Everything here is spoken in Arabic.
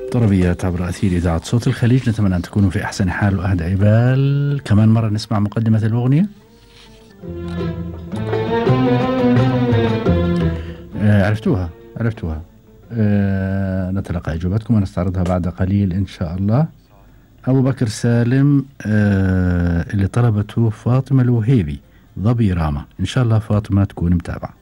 طربيات عبر أثير إذاعة صوت الخليج، نتمنى أن تكونوا في أحسن حال وأهدى بال. كمان مرة نسمع مقدمة الأغنية. عرفتوها. نتلقى إجاباتكم ونستعرضها بعد قليل إن شاء الله. أبو بكر سالم اللي طلبته فاطمة الوهيبي ظبي راما، إن شاء الله فاطمة تكون متابعة.